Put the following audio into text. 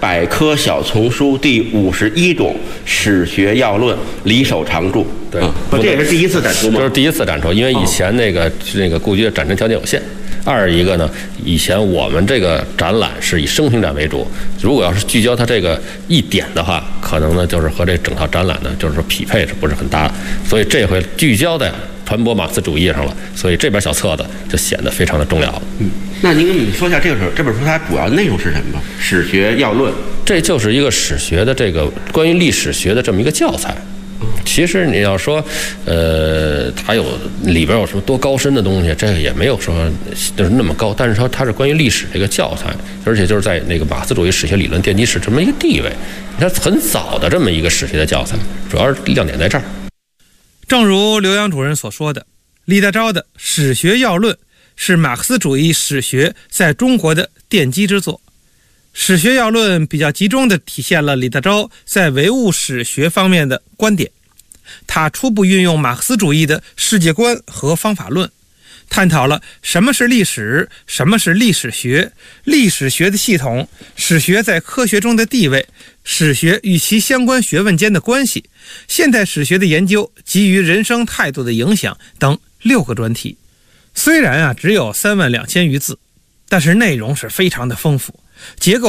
百科小丛书第51种史学要论，李守常著。 对， 这也是第一次展出吗？ 这是第一次展出，因为以前那个故居的展陈条件有限。二一个呢，以前我们这个展览是以生平展为主，如果要是聚焦它这个一点的话，可能呢就是和这整套展览呢就是说匹配是不是很大，所以这回聚焦在传播马克思主义上了，所以这本小册子就显得非常的重要了。 那您给我们说一下这本书它主要内容是什么？史学要论， 这就是一个史学的这个关于历史学的这么一个教材。其实你要说，它有里边有什么多高深的东西，这个也没有说就是那么高，但是说它是关于历史这个教材，而且就是在那个马克思主义史学理论奠基史这么一个地位，它很早的这么一个史学的教材，主要是亮点在这儿。 正如刘洋主任所说的，李大钊的《史学要论》是马克思主义史学在中国的奠基之作。史学要论比较集中地体现了李大钊在唯物史学方面的观点，他初步运用马克思主义的世界观和方法论，探讨了什么是历史，什么是历史学，历史学的系统，史学在科学中的地位，史学与其相关学问间的关系，现代史学的研究基于人生态度的影响等6个专题。虽然只有32000余字，但是内容是非常的丰富，结构